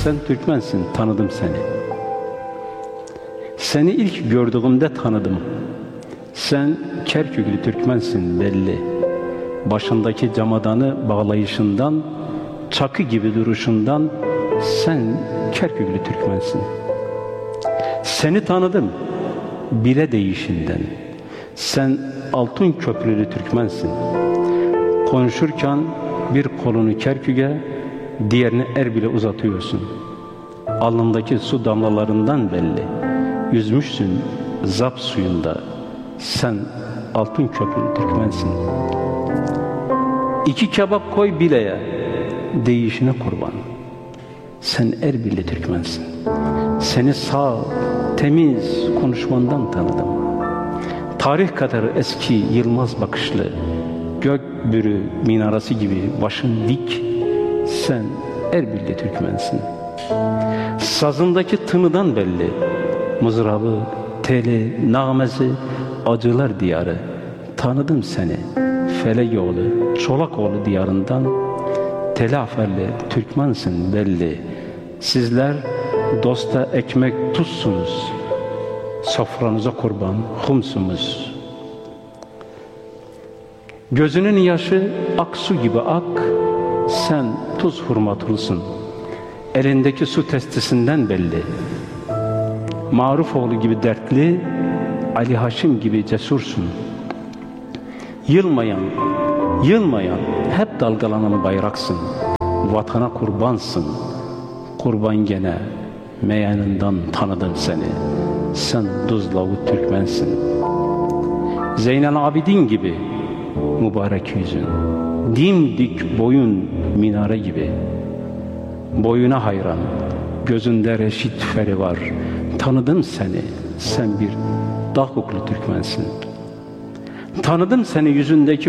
Sen Türkmensin, tanıdım seni. Seni ilk gördüğümde tanıdım. Sen Kerküklü Türkmensin belli. Başındaki camadanı bağlayışından, çakı gibi duruşundan, sen Kerküklü Türkmensin. Seni tanıdım bile değişinden. Sen Altın Köprülü Türkmensin. Konuşurken bir kolunu Kerkük'e, diğerini Erbil'e uzatıyorsun. Alnındaki su damlalarından belli. Yüzmüşsün Zap suyunda. Sen Altın Köprülü Türkmensin. İki kebap koy bileye, değişine kurban. Sen Erbil'li Türkmensin. Seni sağ, temiz konuşmandan tanıdım. Tarih kadar eski yılmaz bakışlı, gök bürü minarası gibi başın dik, sen Erbil'li Türkmensin. Sazındaki tınıdan belli, mızrabı, teli, nağmesi, acılar diyarı. Tanıdım seni, Felegoğlu, Çolakoğlu diyarından, Telaferli Türkmensin belli. Sizler dosta ekmek tuzsunuz, sofranıza kurban humsunuz. Gözünün yaşı aksu gibi ak, sen tuz hurmatulsun. Elindeki su testisinden belli. Marufoğlu gibi dertli, Ali Haşim gibi cesursun. Yılmayan, hep dalgalanan bayraksın. Vatana kurbansın. Kurban gene, meyanından tanıdım seni. Sen Duzlavu Türkmensin. Zeynel Abidin gibi mübarek yüzün. Dimdik boyun minare gibi. Boyuna hayran, gözünde reşit feri var. Tanıdım seni, sen bir Dağuklu Türkmensin. Tanıdım seni yüzündeki